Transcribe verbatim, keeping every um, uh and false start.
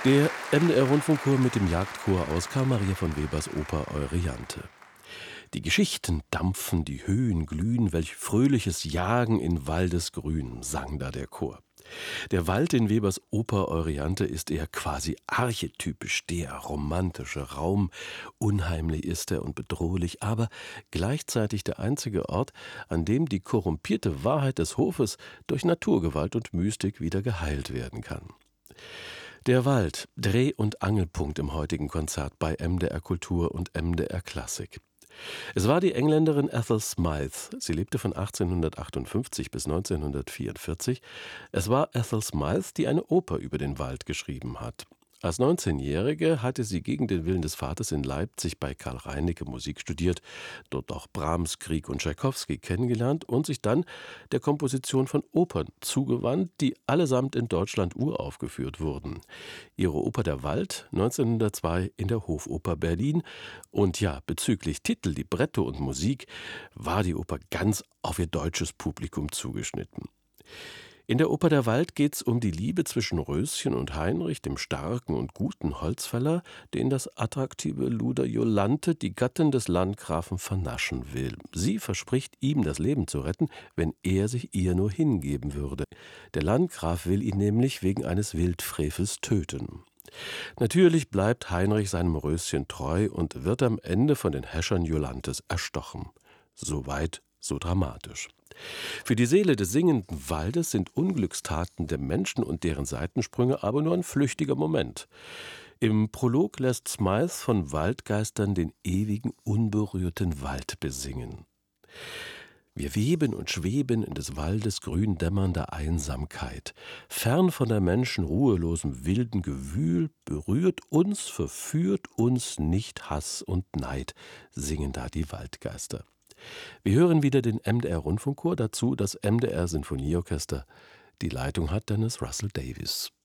Der M D R-Rundfunkchor mit dem Jagdchor aus Karl Maria von Webers Oper Euryanthe. Die Geschichten dampfen, die Höhen glühen, welch fröhliches Jagen in Waldesgrün, sang da der Chor. Der Wald in Webers Oper Euryanthe ist eher quasi archetypisch der romantische Raum. Unheimlich ist er und bedrohlich, aber gleichzeitig der einzige Ort, an dem die korrumpierte Wahrheit des Hofes durch Naturgewalt und Mystik wieder geheilt werden kann. Der Wald, Dreh- und Angelpunkt im heutigen Konzert bei M D R Kultur und M D R Klassik. Es war die Engländerin Ethel Smyth. Sie lebte von achtzehnhundertachtundfünfzig bis neunzehnhundertvierundvierzig. Es war Ethel Smyth, die eine Oper über den Wald geschrieben hat. Als neunzehnjährige hatte sie gegen den Willen des Vaters in Leipzig bei Karl Reinecke Musik studiert, dort auch Brahms, Grieg und Tschaikowski kennengelernt und sich dann der Komposition von Opern zugewandt, die allesamt in Deutschland uraufgeführt wurden. Ihre Oper Der Wald neunzehnhundertzwei in der Hofoper Berlin. Und ja, bezüglich Titel, Libretto und Musik war die Oper ganz auf ihr deutsches Publikum zugeschnitten. In der Oper Der Wald geht es um die Liebe zwischen Röschen und Heinrich, dem starken und guten Holzfäller, den das attraktive Luder Jolanthe, die Gattin des Landgrafen, vernaschen will. Sie verspricht ihm, das Leben zu retten, wenn er sich ihr nur hingeben würde. Der Landgraf will ihn nämlich wegen eines Wildfrevels töten. Natürlich bleibt Heinrich seinem Röschen treu und wird am Ende von den Häschern Jolanthes erstochen. Soweit, so dramatisch. Für die Seele des singenden Waldes sind Unglückstaten der Menschen und deren Seitensprünge aber nur ein flüchtiger Moment. Im Prolog lässt Smyth von Waldgeistern den ewigen, unberührten Wald besingen. Wir weben und schweben in des Waldes grün dämmernder Einsamkeit. Fern von der Menschen ruhelosem wilden Gewühl, berührt uns, verführt uns nicht Hass und Neid, singen da die Waldgeister. Wir hören wieder den M D R-Rundfunkchor, dazu das M D R-Sinfonieorchester. Die Leitung hat Dennis Russell Davies.